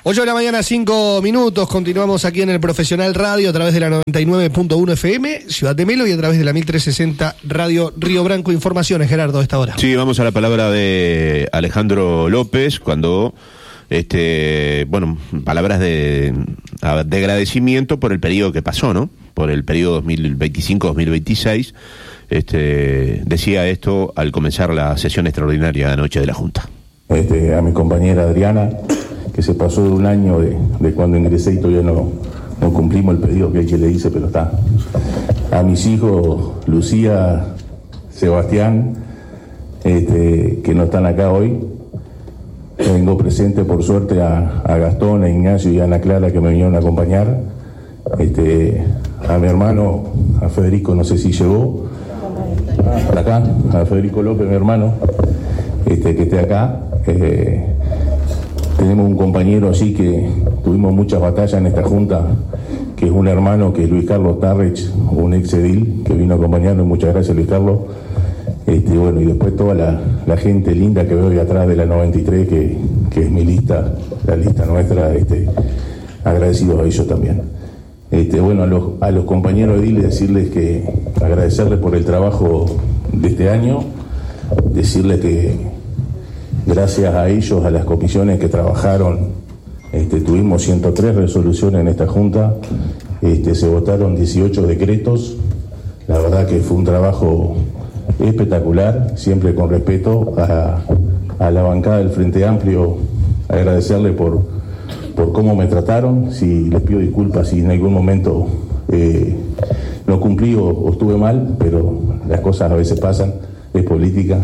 8 de la mañana, 5 minutos. Continuamos aquí en el Profesional Radio a través de la 99.1 FM, Ciudad de Melo, y a través de la 1360 Radio Río Branco. Informaciones, Gerardo, a esta hora. Sí, vamos a la palabra de Alejandro López, cuando, palabras de agradecimiento por el periodo que pasó, ¿no? Por el periodo 2025-2026. Decía esto al comenzar la sesión extraordinaria anoche de la Junta. A mi compañera Adriana, que se pasó de un año de cuando ingresé y todavía no cumplimos el pedido que le hice, pero está. A mis hijos, Lucía, Sebastián, que no están acá hoy. Tengo presente, por suerte, a Gastón, a Ignacio y a Ana Clara, que me vinieron a acompañar. A mi hermano, a Federico, no sé si llegó. Para acá, a Federico López, mi hermano, que esté acá. Tenemos un compañero así que tuvimos muchas batallas en esta junta, que es un hermano, que es Luis Carlos Tarrech, un ex edil que vino a acompañarnos. Muchas gracias, Luis Carlos. Y después toda la gente linda que veo ahí atrás de la 93, que es mi lista, la lista nuestra, agradecidos a ellos también. A los compañeros ediles decirles que agradecerles por el trabajo de este año, decirles que gracias a ellos, a las comisiones que trabajaron, tuvimos 103 resoluciones en esta Junta, se votaron 18 decretos. La verdad que fue un trabajo espectacular, siempre con respeto a la bancada del Frente Amplio, agradecerle por cómo me trataron. Si les pido disculpas si en algún momento no cumplí o estuve mal, pero las cosas a veces pasan, es política.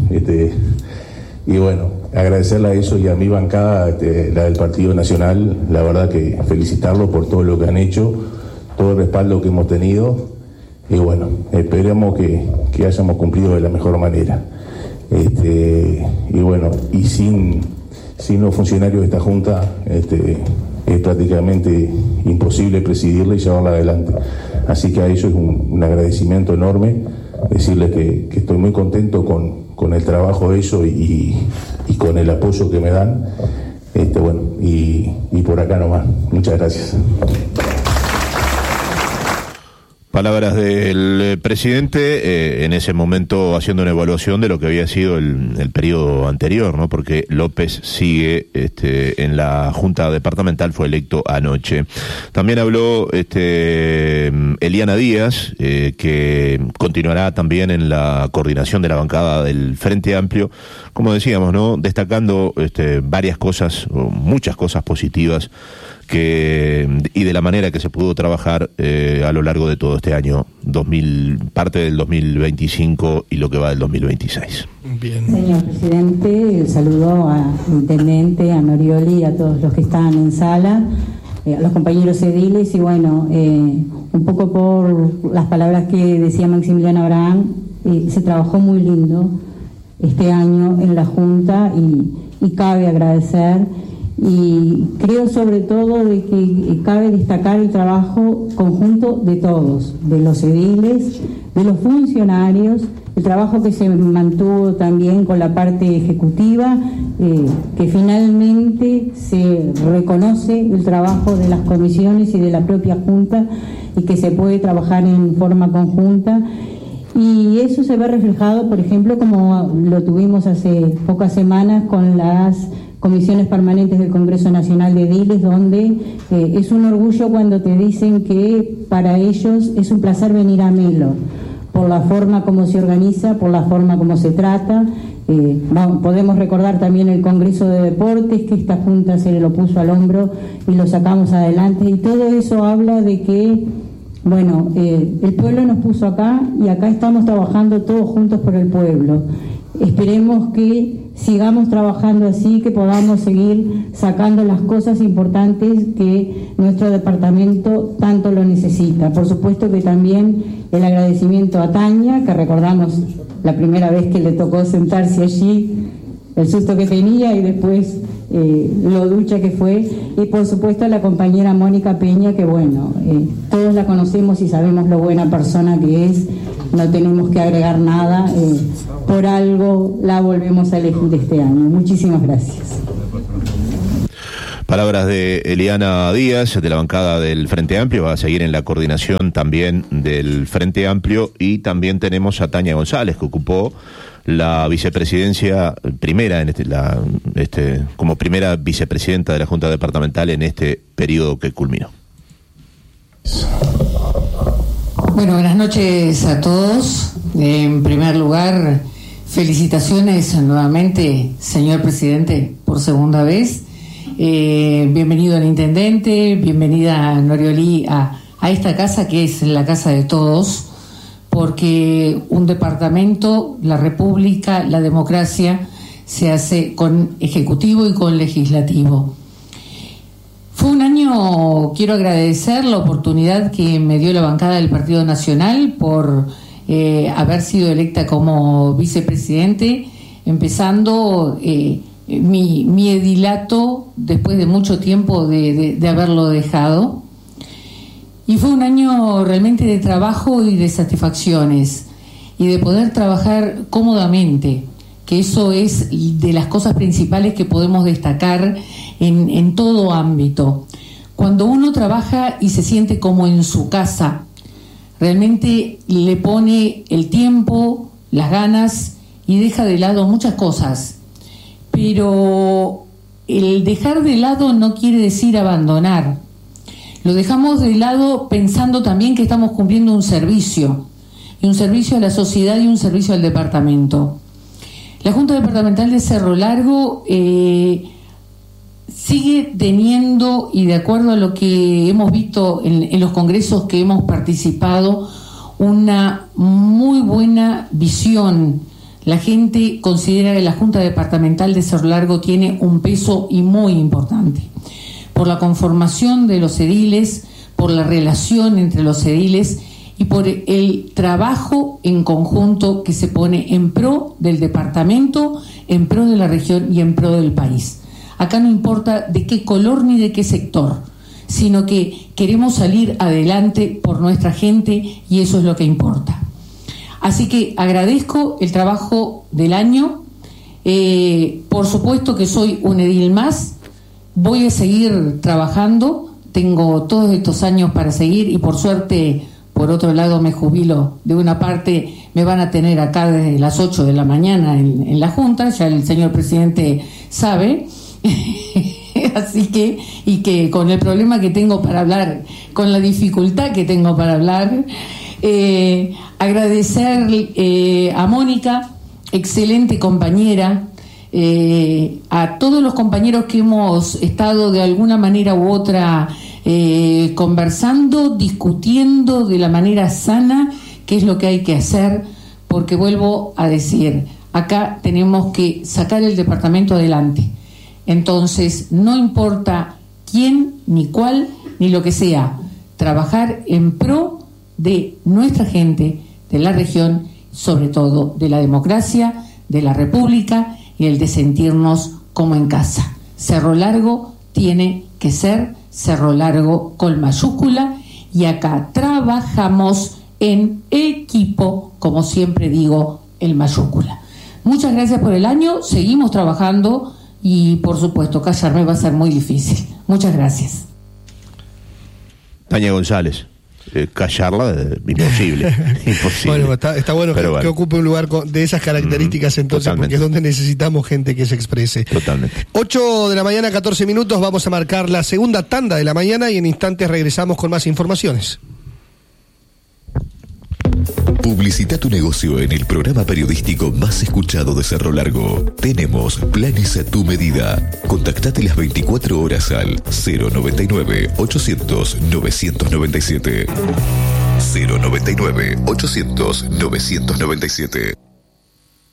Agradecerle a eso y a mi bancada, la del Partido Nacional, la verdad que felicitarlos por todo lo que han hecho, todo el respaldo que hemos tenido, y esperemos que hayamos cumplido de la mejor manera. Y sin los funcionarios de esta Junta, es prácticamente imposible presidirla y llevarla adelante. Así que a ellos es un agradecimiento enorme, decirles que estoy muy contento con el trabajo de ellos y con el apoyo que me dan. Y por acá nomás. Muchas gracias. Palabras del presidente, en ese momento haciendo una evaluación de lo que había sido el periodo anterior, ¿no? Porque López sigue en la Junta Departamental, fue electo anoche. También habló Eliana Díaz, que continuará también en la coordinación de la bancada del Frente Amplio, como decíamos, ¿no? Destacando varias cosas, o muchas cosas positivas y de la manera que se pudo trabajar a lo largo de todo este año, parte del 2025 y lo que va del 2026. Bien. Señor presidente, saludo al intendente, a Norioli y a todos los que están en sala, a los compañeros ediles, y un poco por las palabras que decía Maximiliano Abraham, se trabajó muy lindo este año en la Junta y cabe agradecer. Y creo sobre todo de que cabe destacar el trabajo conjunto de todos, de los ediles, de los funcionarios, el trabajo que se mantuvo también con la parte ejecutiva, que finalmente se reconoce el trabajo de las comisiones y de la propia Junta y que se puede trabajar en forma conjunta. Y eso se ve reflejado, por ejemplo, como lo tuvimos hace pocas semanas con las comisiones permanentes del Congreso Nacional de Ediles, donde es un orgullo cuando te dicen que para ellos es un placer venir a Melo, por la forma como se organiza, por la forma como se trata. Podemos recordar también el Congreso de Deportes, que esta Junta se lo puso al hombro y lo sacamos adelante, y todo eso habla de que el pueblo nos puso acá y acá estamos trabajando todos juntos por el pueblo. Esperemos que sigamos trabajando así, que podamos seguir sacando las cosas importantes que nuestro departamento tanto lo necesita. Por supuesto que también el agradecimiento a Tania, que recordamos la primera vez que le tocó sentarse allí, el susto que tenía y después lo ducha que fue, y por supuesto a la compañera Mónica Peña, que todos la conocemos y sabemos lo buena persona que es, no tenemos que agregar nada, por algo la volvemos a elegir este año. Muchísimas gracias. Palabras de Eliana Díaz, de la bancada del Frente Amplio, va a seguir en la coordinación también del Frente Amplio, y también tenemos a Tania González, que ocupó la vicepresidencia primera como primera vicepresidenta de la Junta Departamental en este periodo que culminó. Bueno, buenas noches a todos. En primer lugar, felicitaciones nuevamente, señor presidente, por segunda vez. Bienvenido al intendente, bienvenida Norioli a esta casa que es la casa de todos, porque un departamento, la república, la democracia, se hace con ejecutivo y con legislativo. Fue un año, quiero agradecer la oportunidad que me dio la bancada del Partido Nacional por haber sido electa como vicepresidente, empezando mi edilato después de mucho tiempo de haberlo dejado. Y fue un año realmente de trabajo y de satisfacciones y de poder trabajar cómodamente, que eso es de las cosas principales que podemos destacar en todo ámbito. Cuando uno trabaja y se siente como en su casa, realmente le pone el tiempo, las ganas y deja de lado muchas cosas. Pero el dejar de lado no quiere decir abandonar. Lo dejamos de lado pensando también que estamos cumpliendo un servicio, y un servicio a la sociedad y un servicio al departamento. La Junta Departamental de Cerro Largo sigue teniendo, y de acuerdo a lo que hemos visto en los congresos que hemos participado, una muy buena visión. La gente considera que la Junta Departamental de Cerro Largo tiene un peso y muy importante, por la conformación de los ediles, por la relación entre los ediles y por el trabajo en conjunto que se pone en pro del departamento, en pro de la región y en pro del país. Acá no importa de qué color ni de qué sector, sino que queremos salir adelante por nuestra gente, y eso es lo que importa. Así que agradezco el trabajo del año. Por supuesto que soy un edil más. Voy a seguir trabajando, tengo todos estos años para seguir, y por suerte, por otro lado, me jubilo. De una parte, me van a tener acá desde las 8 de la mañana en la Junta, ya el señor presidente sabe. Así que, y que con el problema que tengo para hablar, con la dificultad que tengo para hablar, agradecer a Mónica, excelente compañera, a todos los compañeros que hemos estado de alguna manera u otra conversando, discutiendo de la manera sana qué es lo que hay que hacer, porque vuelvo a decir, acá tenemos que sacar el departamento adelante. Entonces, no importa quién, ni cuál, ni lo que sea, trabajar en pro de nuestra gente, de la región, sobre todo de la democracia, de la república, y el de sentirnos como en casa. Cerro Largo tiene que ser Cerro Largo con mayúscula, y acá trabajamos en equipo, como siempre digo, en mayúscula. Muchas gracias por el año, seguimos trabajando, y por supuesto callarme va a ser muy difícil. Muchas gracias. Tania González. Callarla, imposible. Bueno, está bueno que ocupe un lugar de esas características, entonces, totalmente. Porque es donde necesitamos gente que se exprese. Totalmente. 8 de la mañana, 14 minutos, vamos a marcar la segunda tanda de la mañana, y en instantes regresamos con más informaciones. Publicita tu negocio en el programa periodístico más escuchado de Cerro Largo. Tenemos planes a tu medida. Contactate las 24 horas al 099-800-997. 099-800-997.